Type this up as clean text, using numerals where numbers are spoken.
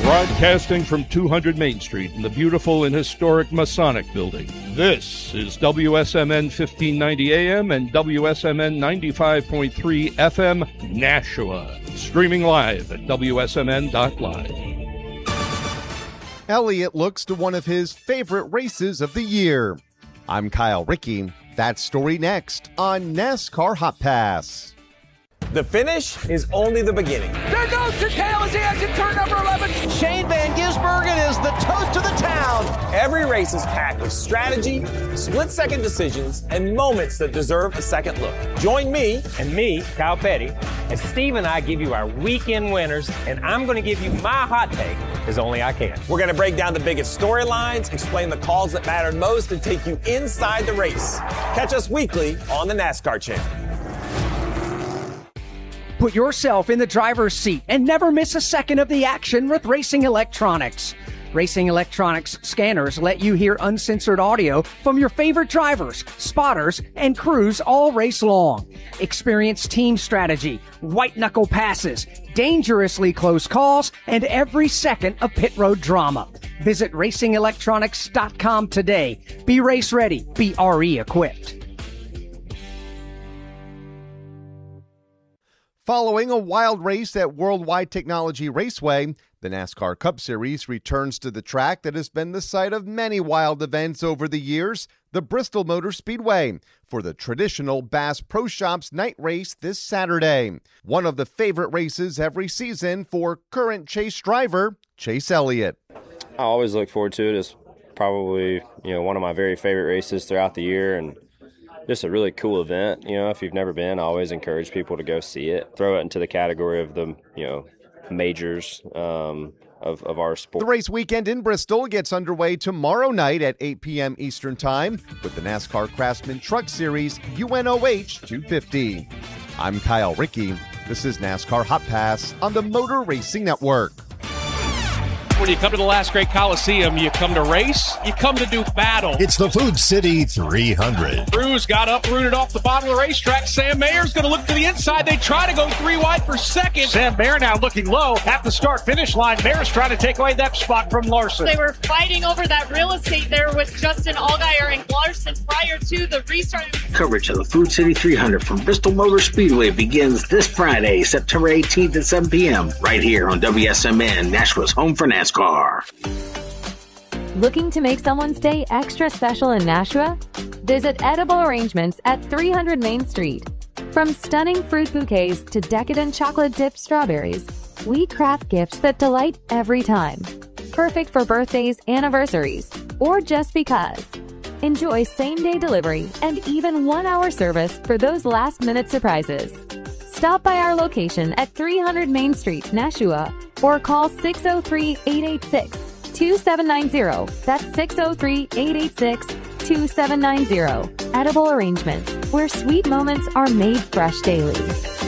Broadcasting from 200 Main Street in the beautiful and historic Masonic Building, this is WSMN 1590 AM and WSMN 95.3 FM Nashua, streaming live at WSMN.live. Elliott looks to one of his favorite races of the year. I'm Kyle Rickey. That story next on NASCAR Hot Pass. The finish is only the beginning. There goes Takale as he exits turn number 11. Shane Van Gisbergen is the toast of the town. Every race is packed with strategy, split-second decisions, and moments that deserve a second look. Join me and me, Kyle Petty, as Steve and I give you our weekend winners, and I'm going to give you my hot take as only I can. We're going to break down the biggest storylines, explain the calls that mattered most, and take you inside the race. Catch us weekly on the NASCAR Channel. Put yourself in the driver's seat and never miss a second of the action with Racing Electronics. Racing Electronics scanners let you hear uncensored audio from your favorite drivers, spotters, and crews all race long. Experience team strategy, white-knuckle passes, dangerously close calls, and every second of pit road drama. Visit racingelectronics.com today. Be race ready. Be RE equipped. Following a wild race at Worldwide Technology Raceway, the NASCAR Cup Series returns to the track that has been the site of many wild events over the years, the Bristol Motor Speedway, for the traditional Bass Pro Shops night race this Saturday. One of the favorite races every season for current Chase driver, Chase Elliott. I always look forward to it. It's probably, one of my very favorite races throughout the year, and just a really cool event. If you've never been, I always encourage people to go see it. Throw it into the category of the, majors of our sport. The race weekend in Bristol gets underway tomorrow night at 8 p.m. Eastern Time with the NASCAR Craftsman Truck Series UNOH 250. I'm Kyle Rickey. This is NASCAR Hot Pass on the Motor Racing Network. When you come to the Last Great Coliseum, you come to race, you come to do battle. It's the Food City 300. Cruz got uprooted off the bottom of the racetrack. Sam Mayer's going to look to the inside. They try to go 3 wide for second. Sam Mayer now looking low at the start-finish line. Mayer's trying to take away that spot from Larson. They were fighting over that real estate there with Justin Allgaier and Larson prior to the restart. Coverage of the Food City 300 from Bristol Motor Speedway begins this Friday, September 18th at 7 p.m. right here on WSMN, Nashua's home for NASCAR. Looking to make someone's day extra special in Nashua? Visit Edible Arrangements at 300 Main Street. From stunning fruit bouquets to decadent chocolate-dipped strawberries, we craft gifts that delight every time. Perfect for birthdays, anniversaries, or just because. Enjoy same-day delivery and even 1-hour service for those last-minute surprises. Stop by our location at 300 Main Street, Nashua, or call 603-886-2790. That's 603-886-2790. Edible Arrangements, where sweet moments are made fresh daily.